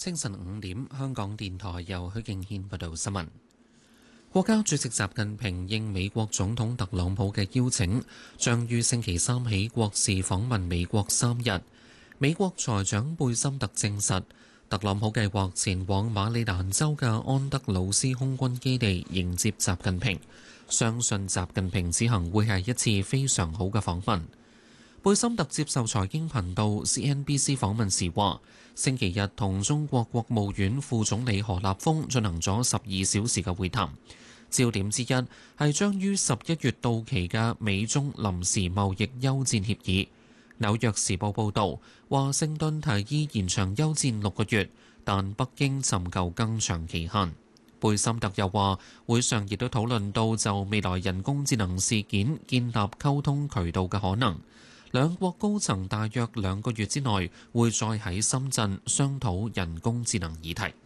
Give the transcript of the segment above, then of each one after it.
清晨5點，香港電台由許敬軒報道新聞。國家主席習近平應美國總統特朗普嘅邀請，將於星期三起國事訪問美國3日。美國財長貝森特證實，特朗普計劃前往馬里蘭州嘅安德魯斯空軍基地迎接習近平，相信習近平此行會係一次非常好嘅訪問。貝森特接受財經頻道 CNBC 訪問時話，星期日同中國國務院副總理何立峰進行咗12小時嘅會談，焦點之一係將於11月到期嘅美中臨時貿易休戰協議。紐約時報報導，華盛頓提議延長休戰6個月，但北京尋求更長期限。貝森特又話，會上亦都討論到就未來人工智能事件建立溝通渠道嘅可能。兩國高層大約2個月之內會再喺深圳商討人工智能議題。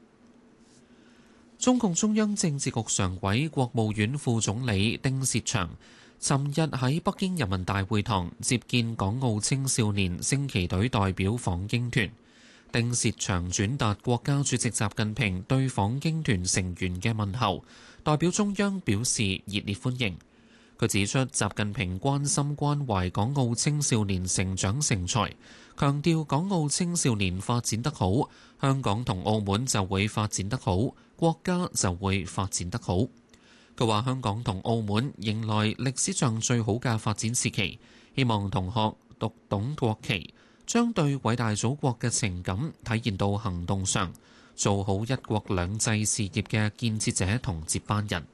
中共中央政治局常委、國務院副總理丁薛祥尋日喺北京人民大會堂接見港澳青少年升旗隊代表訪京團。丁薛祥轉達國家主席習近平對訪京團成員嘅問候，代表中央表示熱烈歡迎。佢指出，習近平關心關懷港澳青少年成長成才，強調港澳青少年發展得好，香港同澳門就會發展得好，國家就會發展得好。佢話香港同澳門迎來歷史上最好嘅發展時期，希望同學讀懂國旗，將對偉大祖國嘅情感體現到行動上，做好一國兩制事業嘅建設者同接班人。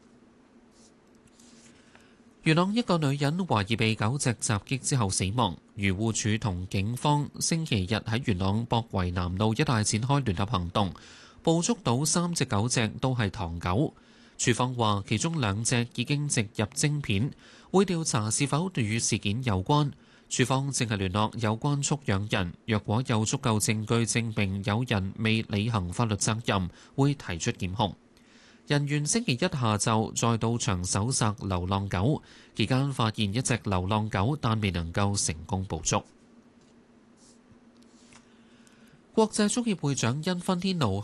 元朗一個女人懷疑被狗隻襲擊之後死亡，漁護署同警方星期日喺元朗博圍南路一帶展開聯合行動，捕捉到3隻狗隻都係唐狗。署方話其中2隻已經植入晶片，會調查是否與事件有關。署方正係聯絡有關畜養人，若果有足夠證據證明有人未履行法律責任，會提出檢控。人員星期一下晝再到場搜索流浪狗，期間發現一隻流浪狗，但未能夠成功捕捉。國際足協會長因芬天奴